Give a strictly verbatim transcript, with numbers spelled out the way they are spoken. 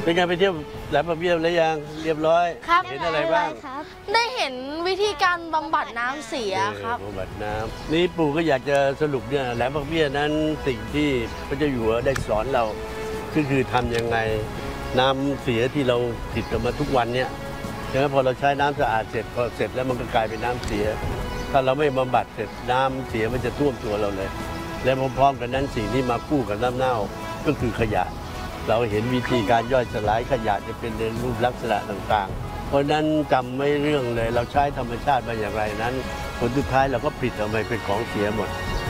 เป็นไงไปเที่ยวแหลมพระเบี้ยแล้วยังเรียบร้อยครับเห็นอะไรบ้างได้เห็นวิธีการบำบัดน้ำเสียครับบำบัดน้ำนี่ปู่ก็อยากจะสรุปเนี่ยแหลมพระเบี้ยนั้นสิ่งที่พระเจ้าอยู่หัวได้สอนเราก็คือทำยังไงน้ำเสียที่เราติดกันมาทุกวันเนี่ยใช่ไหมพอเราใช้น้ำสะอาดเสร็จพอเสร็จแล้วมันก็กลายเป็นน้ำเสีย ถ้าเราไม่บำบัดเสร็จน้ำเสียมันจะท่วมตัวเราเลย และพร้อมๆกันนั้นสิ่งที่มาคู่กับน้ำเน่าก็คือขยะเราเห็นวิธีการย่อยสลายขยะจะเป็นในรูปลักษณะต่างๆเพราะนั้นจำไม่เรื่องเลยเราใช้ธรรมชาติมาอย่างไรนั้นผลสุดท้ายเราก็ผลิตออกมาเป็นของเสียหมด